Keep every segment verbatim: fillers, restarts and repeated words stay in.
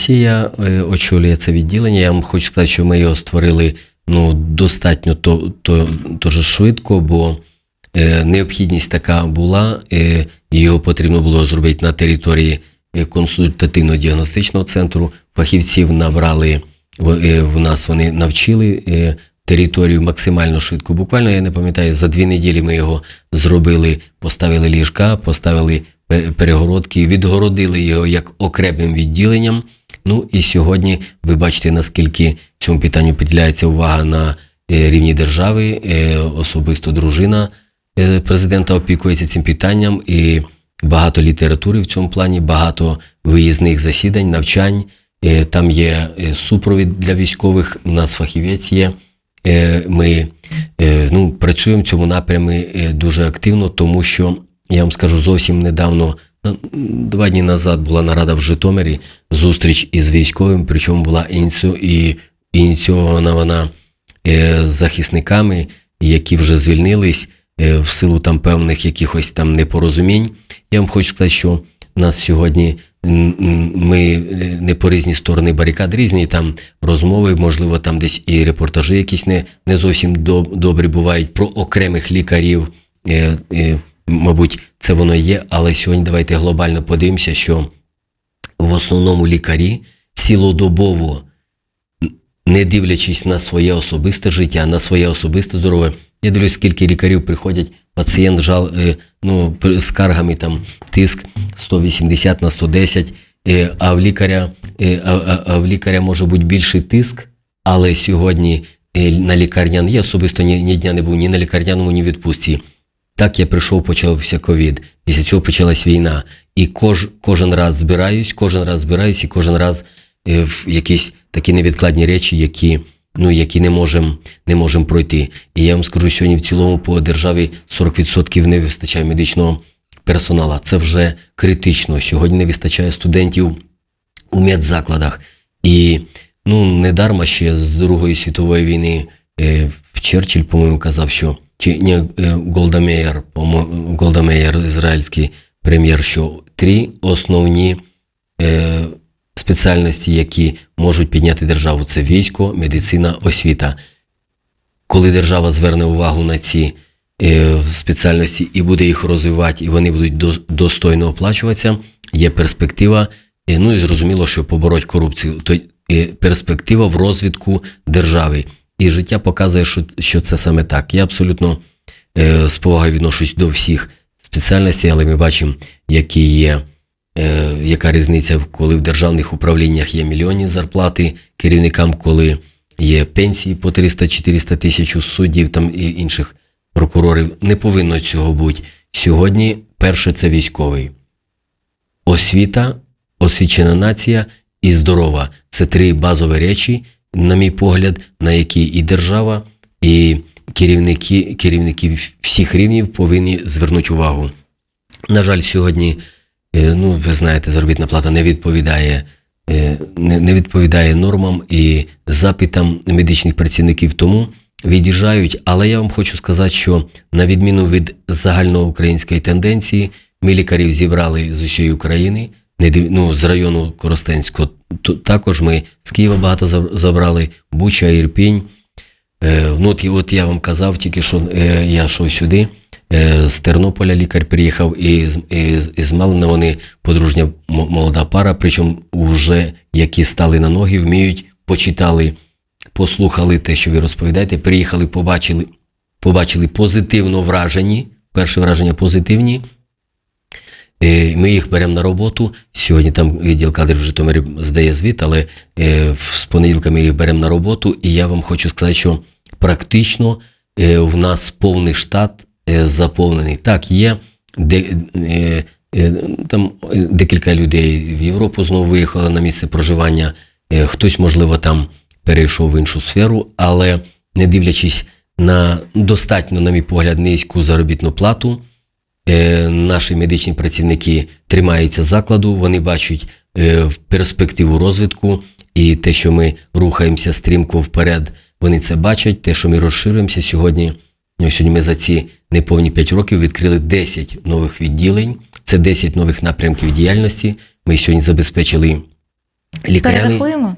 Олексія очолює це відділення. Я вам хочу сказати, що ми його створили ну, достатньо то, то, тоже швидко, бо е, необхідність така була, е, його потрібно було зробити на території консультативно-діагностичного центру. Фахівців набрали, е, в нас вони навчили е, територію максимально швидко. Буквально, я не пам'ятаю, за дві неділі ми його зробили, поставили ліжка, поставили перегородки, відгородили його як окремим відділенням. Ну і сьогодні ви бачите, наскільки цьому питанню приділяється увага на рівні держави. Особисто дружина президента опікується цим питанням, і багато літератури в цьому плані, багато виїзних засідань, навчань. Там є супровід для військових, у нас фахівець є. Ми ну, працюємо в цьому напрямі дуже активно, тому що, я вам скажу, зовсім недавно, два дні назад була нарада в Житомирі, зустріч із військовим, причому була ініційована вона захисниками, які вже звільнились в силу там певних якихось там непорозумінь. Я вам хочу сказати, що у нас сьогодні ми не по різні сторони барикад, різні там розмови, можливо, там десь і репортажі якісь не, не зовсім добрі бувають про окремих лікарів. Е, е, мабуть, це воно є, але сьогодні давайте глобально подивимося, що в основному лікарі цілодобово, не дивлячись на своє особисте життя, на своє особисте здоров'я, я дивлюсь, скільки лікарів приходять, пацієнт жал, ну, з скаргами, там, тиск сто вісімдесят на сто десять, а в лікаря, а, а, а в лікаря може бути більший тиск, але сьогодні на лікарняному, я особисто ні, ні дня не був ні на лікарняному, ні відпустці. Так я прийшов, почався ковід, після цього почалась війна. І кож, кожен раз збираюсь, кожен раз збираюсь і кожен раз в якісь такі невідкладні речі, які ну, які не можемо не можем пройти. І я вам скажу, сьогодні в цілому по державі сорок відсотків не вистачає медичного персоналу. Це вже критично. Сьогодні не вистачає студентів у медзакладах. І ну, недарма ще з Другої світової війни е, Черчилль, по-моєму, казав, що чи не Голда Меїр, по-моєму, Голда Меїр, ізраїльський прем'єр, що три основні е, спеціальності, які можуть підняти державу, це військо, медицина, освіта. Коли держава зверне увагу на ці е, спеціальності і буде їх розвивати, і вони будуть до, достойно оплачуватися, є перспектива, е, ну і зрозуміло, що побороть корупцію, то е, перспектива в розвитку держави. І життя показує, що, що це саме так. Я абсолютно е, з повагою відношусь до всіх спеціальностей, але ми бачимо, які є яка різниця, коли в державних управліннях є мільйонні зарплати керівникам, коли є пенсії по триста-чотириста тисяч у суддів там і інших прокурорів. Не повинно цього бути. Сьогодні перше – це військовий. Освіта, освічена нація і здорова. Це три базові речі, на мій погляд, на які і держава, і керівники, керівники всіх рівнів повинні звернути увагу. На жаль, сьогодні ну, ви знаєте, заробітна плата не відповідає, не відповідає нормам і запитам медичних працівників, тому від'їжджають. Але я вам хочу сказати, що на відміну від загальноукраїнської тенденції, ми лікарів зібрали з усієї України, ну, з району Коростенського. Також ми з Києва багато забрали, Буча, Ірпінь. Ну, от, от я вам казав тільки, що я йшов сюди. З Тернополя лікар приїхав, і, і, і з Малина вони подружня молода пара, причому вже які стали на ноги, вміють, почитали, послухали те, що ви розповідаєте, приїхали, побачили, побачили позитивно вражені, перші враження позитивні. Ми їх беремо на роботу. Сьогодні там відділ кадрів в Житомирі здає звіт, але з понеділка ми їх беремо на роботу, і я вам хочу сказати, що практично в нас повний штат заповнений. Так, є де, е, е, там декілька людей в Європу знову виїхали на місце проживання, е, хтось, можливо, там перейшов в іншу сферу, але не дивлячись на достатньо, на мій погляд, низьку заробітну плату, е, наші медичні працівники тримаються закладу, вони бачать е, перспективу розвитку, і те, що ми рухаємося стрімко вперед, вони це бачать, те, що ми розширюємося сьогодні. Сьогодні ми за ці неповні п'ять років відкрили десять нових відділень, це десять нових напрямків діяльності. Ми сьогодні забезпечили лікарями. Перерахуємо?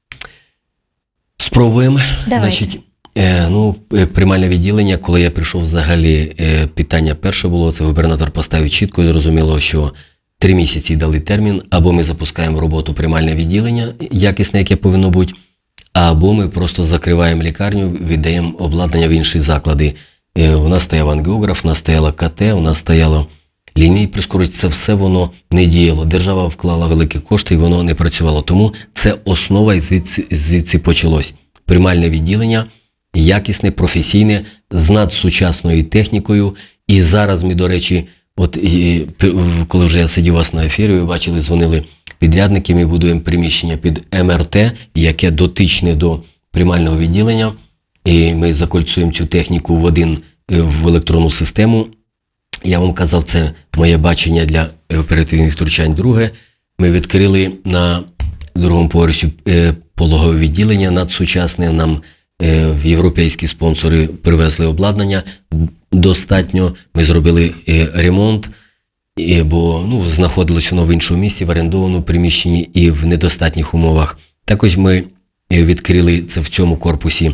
Спробуємо. Давайте. Значить, е, ну, е, приймальне відділення, коли я прийшов взагалі, е, питання перше було, це губернатор поставив чітко і зрозуміло, що три місяці дали термін, або ми запускаємо в роботу приймальне відділення, якісне, яке повинно бути, або ми просто закриваємо лікарню, віддаємо обладнання в інші заклади. Е, у нас стояв ангіограф, у нас стояла КТ, у нас стояло лінії прискорювач, це все воно не діяло. Держава вклала великі кошти і воно не працювало. Тому це основа і звідси, звідси почалось. Приймальне відділення, якісне, професійне, з надсучасною технікою. І зараз ми, до речі, от і, коли вже я сидів у вас на ефірі, ви бачили, дзвонили підрядники, ми будуємо приміщення під ем ер те, яке дотичне до приймального відділення. І ми закольцуємо цю техніку в один, в електронну систему. Я вам казав, це моє бачення для оперативних втручань. Друге, ми відкрили на другому поверсі пологове відділення надсучасне. Нам європейські спонсори привезли обладнання достатньо. Ми зробили ремонт, бо ну, знаходилось воно в іншому місці, в орендованому приміщенні і в недостатніх умовах. Також ми відкрили це в цьому корпусі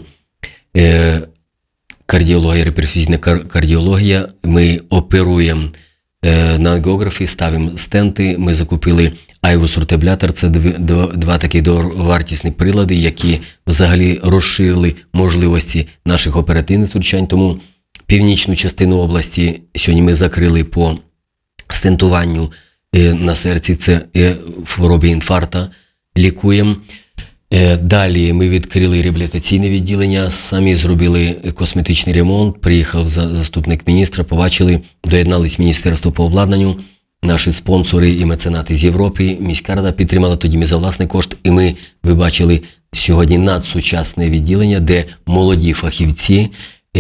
кардіологія, реперфузійна кардіологія. Ми оперуємо е, на ангіографі, ставимо стенти. Ми закупили айвус-ротаблятор. Це два, два такі дороговартісні прилади, які взагалі розширили можливості наших оперативних втручань. Тому північну частину області сьогодні ми закрили по стентуванню е, на серці. Це е, в хворобі інфаркта. Лікуємо. Далі ми відкрили реабілітаційне відділення, самі зробили косметичний ремонт, приїхав заступник міністра, побачили, доєднались Міністерство по обладнанню, наші спонсори і меценати з Європи, міська рада підтримала, тоді ми за власний кошт, і ми, ви бачили, сьогодні надсучасне відділення, де молоді фахівці,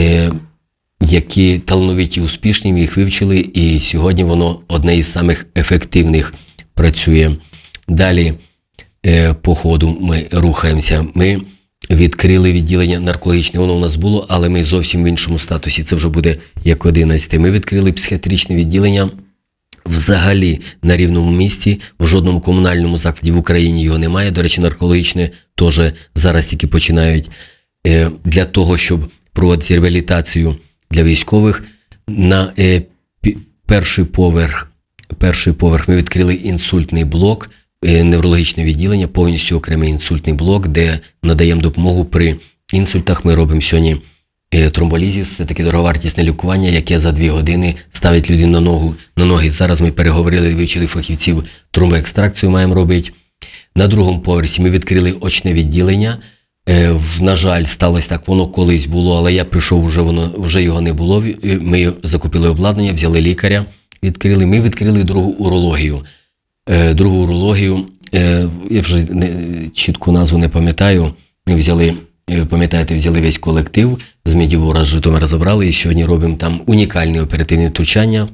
які талановиті, успішні, ми їх вивчили, і сьогодні воно одне із самих ефективних працює. Далі, по ходу ми рухаємося. Ми відкрили відділення наркологічне, воно у нас було, але ми зовсім в іншому статусі. Це вже буде як одинадцяте. Ми відкрили психіатричне відділення взагалі на рівному місці. В жодному комунальному закладі в Україні його немає. До речі, наркологічне теж зараз тільки починають. Для того, щоб проводити реабілітацію для військових, на перший поверх, перший поверх ми відкрили інсультний блок, неврологічне відділення, повністю окремий інсультний блок, де надаємо допомогу при інсультах. Ми робимо сьогодні тромболізис, це таке дороговартісне лікування, яке за дві години ставить людину на ногу, на ноги. Зараз ми переговорили, вивчили фахівців, тромбоекстракцію маємо робити. На другому поверсі ми відкрили очне відділення. На жаль, сталося так, воно колись було, але я прийшов, вже, воно, вже його не було. Ми закупили обладнання, взяли лікаря, відкрили. Ми відкрили другу урологію. Другу урологію, я вже не, чітку назву не пам'ятаю, ми взяли, пам'ятаєте, взяли весь колектив, з Медівора, з Житомира забрали, і сьогодні робимо там унікальні оперативні втручання.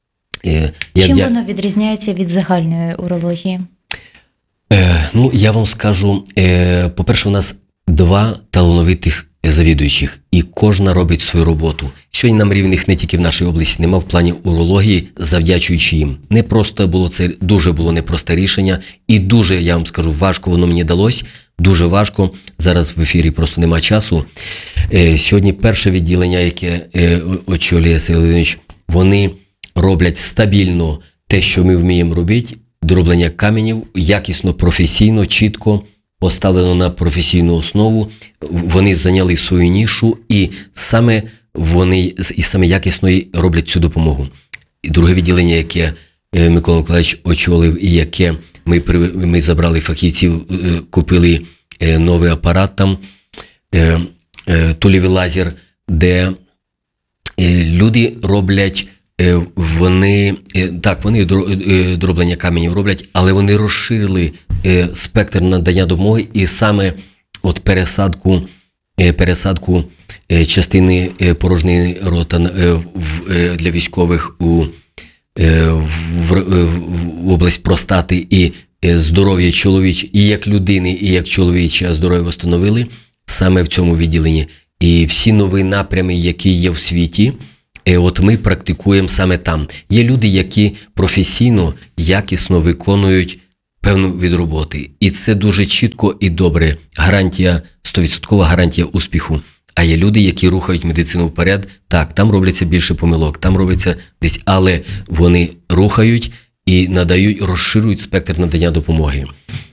Як Чим я... воно відрізняється від загальної урології? Е, ну, я вам скажу, е, по-перше, у нас два талановитих завідуючих, і кожна робить свою роботу. Сьогодні нам рівних не тільки в нашій області нема в плані урології, завдячуючи їм. Не просто було це, дуже було непросте рішення, і дуже, я вам скажу, важко воно мені далось, дуже важко. Зараз в ефірі просто нема часу. Е, сьогодні перше відділення, яке е, очолює Сергій Володимирович, вони роблять стабільно те, що ми вміємо робити, дроблення каменів, якісно, професійно, чітко, поставлено на професійну основу. Вони зайняли свою нішу, і саме вони і саме якісно роблять цю допомогу. І друге відділення, яке Микола Миколаївич очолив, і яке ми, ми забрали фахівців, купили новий апарат там, тулівий лазер, де люди роблять, вони, так, вони дроблення каменів роблять, але вони розширили спектр надання допомоги, і саме от пересадку, пересадку частини порожньої рота для військових у в, в область простати і здоров'я чоловіче, і як людини, і як чоловіче здоров'я встановили саме в цьому відділенні. І всі нові напрями, які є в світі, от ми практикуємо саме там. Є люди, які професійно, якісно виконують певну від роботи. І це дуже чітко і добре. Гарантія, сто відсотків гарантія успіху. А є люди, які рухають медицину вперед. Так, там робляться більше помилок, там робляться десь, але вони рухають і надають, розширюють спектр надання допомоги.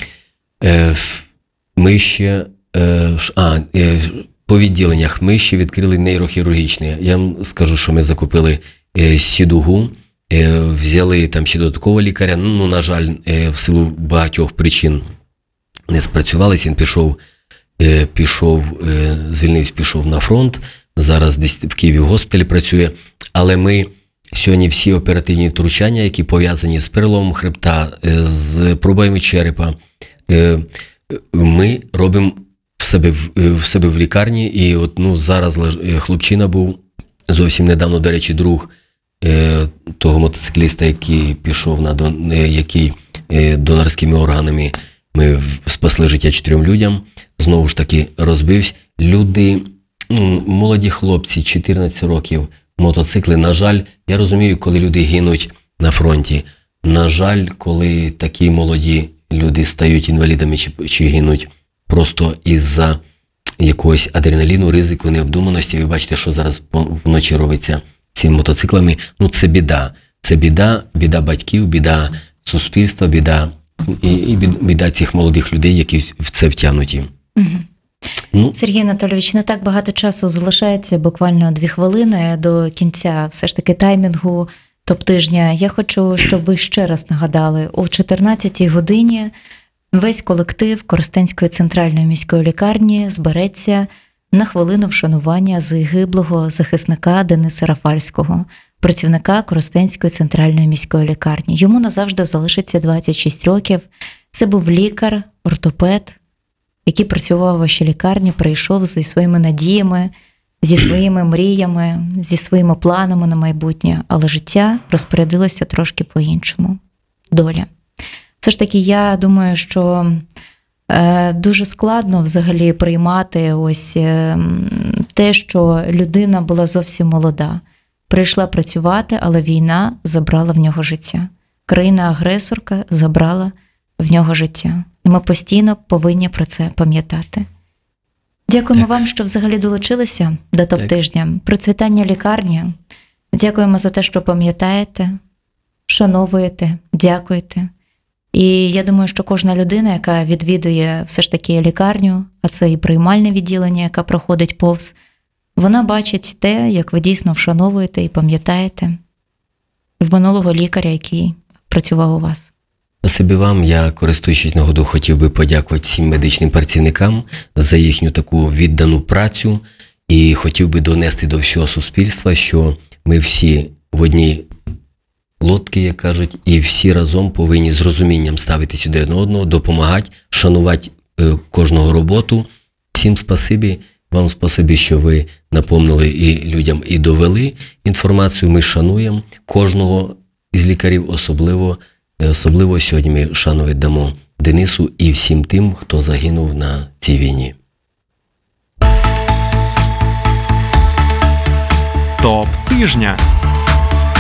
Е, ми ще, е, а, е, по відділеннях ми ще відкрили нейрохірургічне. Я вам скажу, що ми закупили е, сідугу, е, взяли там ще додаткового лікаря. Ну, на жаль, е, в силу багатьох причин не спрацювалися. Він пішов, е, пішов, е, звільнився, пішов на фронт. Зараз десь в Києві в госпіталі працює. Але ми сьогодні всі оперативні втручання, які пов'язані з переломом хребта, е, з пробоями черепа, е, ми робимо в себе в, в себе в лікарні. І от, ну, зараз хлопчина був зовсім недавно, до речі, друг е, того мотоцикліста, який пішов на дон, е, який е, донорськими органами ми спасли життя чотирьом людям. Знову ж таки розбився. Люди, ну, молоді хлопці, чотирнадцять років, мотоцикли. На жаль, я розумію, коли люди гинуть на фронті. На жаль, коли такі молоді люди стають інвалідами чи, чи гинуть просто із-за якогось адреналіну, ризику, необдуманості. Ви бачите, що зараз вночі робиться цими мотоциклами. Ну, це біда. Це біда, біда батьків, біда суспільства, біда і, і біда цих молодих людей, які в це втягнуті. Угу. Ну, Сергій Анатолійович, не так багато часу залишається, буквально дві хвилини до кінця все ж таки таймінгу топ-тижня. Я хочу, щоб ви ще раз нагадали, о чотирнадцятій годині весь колектив Коростенської центральної міської лікарні збереться на хвилину вшанування загиблого захисника Дениса Рафальського, працівника Коростенської центральної міської лікарні. Йому назавжди залишиться двадцять шість років. Це був лікар, ортопед, який працював у вашій лікарні, прийшов зі своїми надіями, зі своїми мріями, зі своїми планами на майбутнє, але життя розпорядилося трошки по-іншому. Доля. Все ж таки, я думаю, що е, дуже складно взагалі приймати ось е, те, що людина була зовсім молода. Прийшла працювати, але війна забрала в нього життя. Країна-агресорка забрала в нього життя. І ми постійно повинні про це пам'ятати. Дякуємо так. вам, що взагалі долучилися до топ-тижня. Процвітання лікарні. Дякуємо за те, що пам'ятаєте, шановуєте, дякуєте. І я думаю, що кожна людина, яка відвідує все ж таки лікарню, а це і приймальне відділення, яка проходить повз, вона бачить те, як ви дійсно вшановуєте і пам'ятаєте в минулого лікаря, який працював у вас. Спасибі вам. Я, користуючись нагодою, хотів би подякувати всім медичним працівникам за їхню таку віддану працю і хотів би донести до всього суспільства, що ми всі в одній лодці, як кажуть, і всі разом повинні з розумінням ставитися один до одного, допомагати, шанувати кожного роботу. Всім спасибі. Вам спасибі, що ви напомнили і людям і довели інформацію. Ми шануємо кожного із лікарів, особливо Особливо сьогодні ми шану віддамо Денису і всім тим, хто загинув на цій війні. Топ тижня.